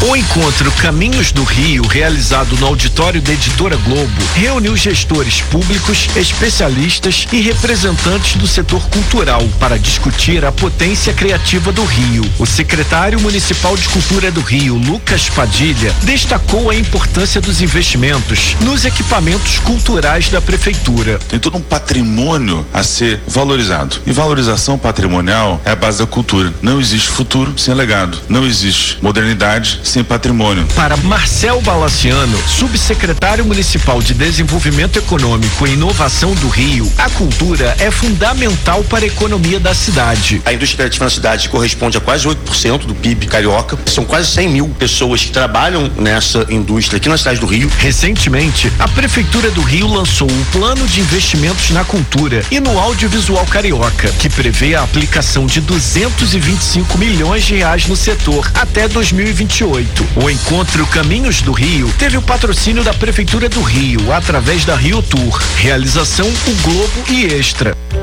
O encontro Caminhos do Rio, realizado no auditório da Editora Globo, reuniu gestores públicos, especialistas e representantes do setor cultural para discutir a potência criativa do Rio. O secretário municipal de Cultura do Rio, Lucas Padilha, destacou a importância dos investimentos nos equipamentos culturais da prefeitura. Tem todo um patrimônio a ser valorizado. E valorização patrimonial é a base da cultura. Não existe futuro sem legado. Não existe modernidade sem patrimônio. Para Marcel Balaciano, subsecretário municipal de Desenvolvimento Econômico e Inovação do Rio, a cultura é fundamental para a economia da cidade. A indústria criativa na cidade corresponde a quase 8% do PIB carioca. São quase 100 mil pessoas que trabalham nessa indústria aqui na cidade do Rio. Recentemente, a Prefeitura do Rio lançou um plano de investimentos na cultura e no audiovisual carioca, que prevê a aplicação de 225 milhões de reais no setor até 2028. O encontro Caminhos do Rio teve o patrocínio da Prefeitura do Rio através da Rio Tour. Realização O Globo e Extra.